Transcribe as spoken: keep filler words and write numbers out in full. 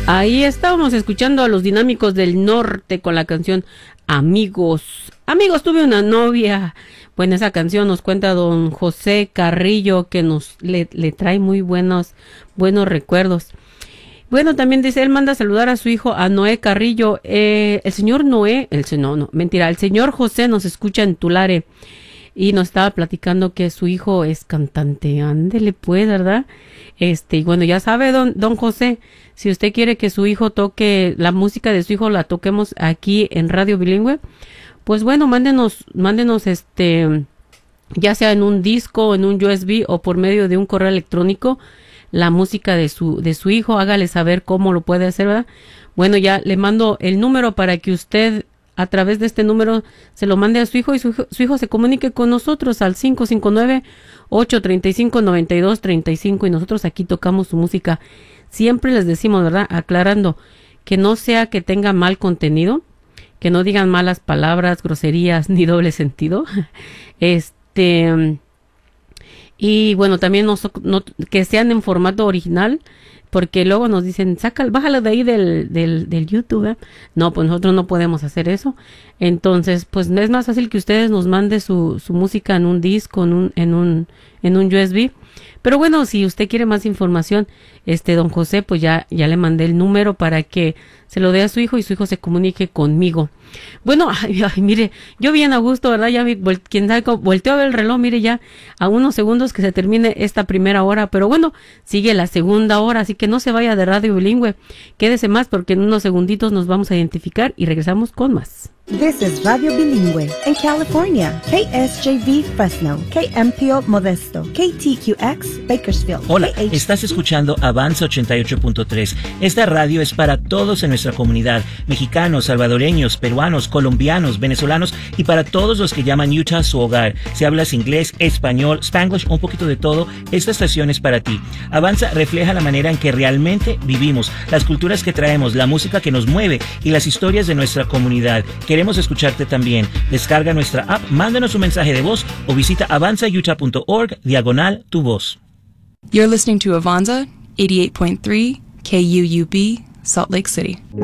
Ahí estábamos escuchando a los Dinámicos del Norte con la canción Amigos. Amigos, tuve una novia. Bueno, esa canción nos cuenta don José Carrillo, que nos le, le trae muy buenos, buenos recuerdos. Bueno, también dice, él manda a saludar a su hijo, a Noé Carrillo. Eh, el señor Noé, el no, no, mentira, el señor José nos escucha en Tulare y nos estaba platicando que su hijo es cantante. Ándele pues, ¿verdad? Este, y bueno, ya sabe, don, don José, si usted quiere que su hijo toque, la música de su hijo la toquemos aquí en Radio Bilingüe, pues bueno, mándenos, mándenos este, ya sea en un disco, en un U S B o por medio de un correo electrónico, la música de su, de su hijo, hágale saber cómo lo puede hacer, ¿verdad? Bueno, ya le mando el número para que usted, a través de este número, se lo mande a su hijo y su, su hijo se comunique con nosotros al cinco cinco nueve, ocho tres cinco, nueve dos tres cinco y nosotros aquí tocamos su música. Siempre les decimos, ¿verdad? Aclarando, que no sea que tenga mal contenido, que no digan malas palabras, groserías, ni doble sentido. Este, y bueno, también no, no, que sean en formato original, porque luego nos dicen, saca, bájalo de ahí del, del, del YouTube, ¿eh? No, pues nosotros no podemos hacer eso. Entonces, pues es más fácil que ustedes nos manden su, su música en un disco, en un, en un, en un U S B. Pero bueno, si usted quiere más información, este, don José, pues ya, ya le mandé el número para que se lo dé a su hijo y su hijo se comunique conmigo. Bueno, ay, ay, mire, yo bien a gusto, ¿verdad? Ya vi, quien sabe, volteo a ver el reloj, mire, ya a unos segundos que se termine esta primera hora, pero bueno, sigue la segunda hora, así que no se vaya de Radio Bilingüe, quédese más porque en unos segunditos nos vamos a identificar y regresamos con más. This is Radio Bilingüe in California, K S J V Fresno, K M P O Modesto, K T Q X Bakersfield. Hola, K H... estás escuchando Avanza ochenta y ocho punto tres. Esta radio es para todos en nuestra comunidad, mexicanos, salvadoreños, peruanos, colombianos, venezolanos y para todos los que llaman Utah su hogar. Si hablas inglés, español, Spanglish, un poquito de todo, esta estación es para ti. Avanza refleja la manera en que realmente vivimos, las culturas que traemos, la música que nos mueve y las historias de nuestra comunidad. Queremos escucharte también. Descarga nuestra app, mándanos un mensaje de voz o visita avanza utah punto org diagonal tu voz. You're listening to Avanza eighty-eight point three K U U B, Salt Lake City.